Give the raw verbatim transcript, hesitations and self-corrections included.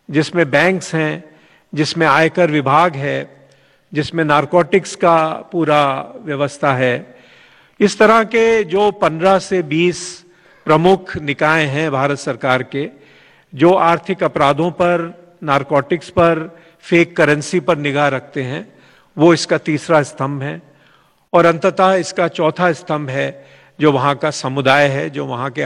जिसमें बैंक्स हैं, जिसमें आयकर विभाग है, जिसमें नारकोटिक्स का पूरा व्यवस्था है। इस तरह के जो पंद्रह से बीस प्रमुख निकाय हैं भारत सरकार के, जो आर्थिक अपराधों पर, नारकोटिक्स पर, फेक करेंसी पर निगाह रखते हैं, वो इसका तीसरा स्तंभ है। और अंततः इसका चौथा स्तंभ है जो वहाँ का समुदाय है, जो वहाँ के